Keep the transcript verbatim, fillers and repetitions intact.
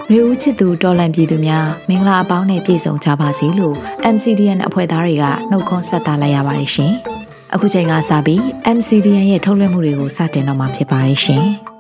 ရေဦးချစ်သူတော်လန်ပြည်သူများမင်္ဂလာအပေါင်းနဲ့ပြည့်စုံကြပါစေလို့ M C D N အဖွဲ့သားတွေကနှုတ်ခွန်းဆက်သလိုက်ရပါတယ်ရှင်။အခုချိန်ကစပြီး M C D N ရဲ့ထုတ်လွှင့်မှုတွေကိုစတင်တော့မှာဖြစ်ပါတယ်ရှင်။